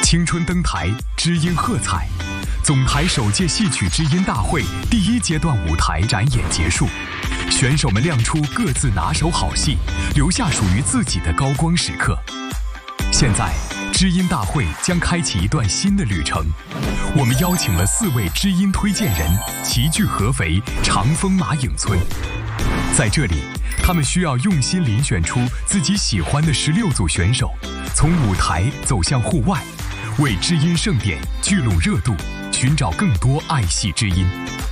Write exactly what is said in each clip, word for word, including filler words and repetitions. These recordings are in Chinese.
青春登台，知音喝彩。总台首届戏曲知音大会第一阶段舞台展演结束，选手们亮出各自拿手好戏，留下属于自己的高光时刻。现在，知音大会将开启一段新的旅程。我们邀请了四位知音推荐人，齐聚合肥长风马影村。在这里，他们需要用心遴选出自己喜欢的十六组选手，从舞台走向户外，为知音盛典聚拢热度，寻找更多爱戏知音。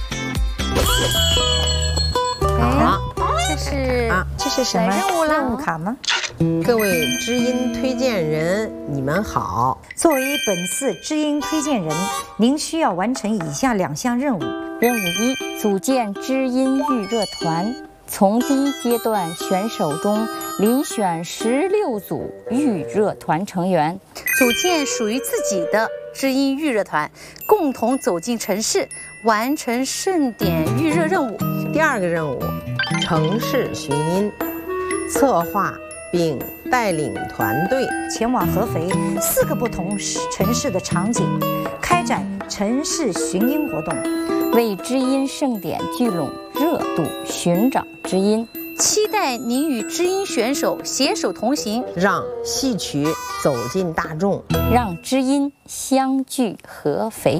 好，这是啊， 这是什么任务任务卡吗？ 各位知音推荐人，你们好。 作为本次知音推荐人，您需要完成以下两项任务。 任务一：组建知音预热团，从第一阶段选手中遴选十六组预热团成员， 组建属于自己的知音预热团，共同走进城市，完成盛典预热任务。 第二个任务，城市寻音，策划并带领团队前往合肥四个不同城市的场景，开展城市寻音活动， 为知音盛典聚拢热度，寻找知音。 期待您与知音选手携手同行， 让戏曲走进大众， 让知音相聚合肥。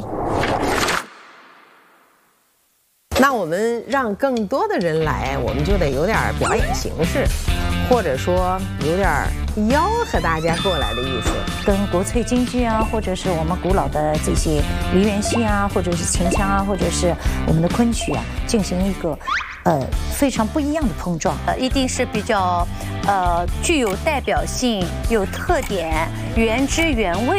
那我们让更多的人来，我们就得有点表演形式，或者说有点吆喝大家过来的意思。 跟国粹京剧啊，或者是我们古老的这些梨园戏啊，或者是秦腔啊，或者是我们的昆曲啊，进行一个呃非常不一样的碰撞。 呃，一定是比较呃具有代表性、有特点、原汁原味。